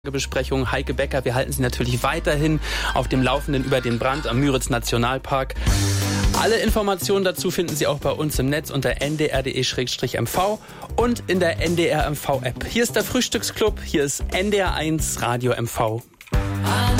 Besprechung Heike Becker. Wir halten Sie natürlich weiterhin auf dem Laufenden über den Brand am Müritz Nationalpark. Alle Informationen dazu finden Sie auch bei uns im Netz unter ndr.de/mv und in der NDR MV App. Hier ist der Frühstücksclub, hier ist NDR1 Radio MV.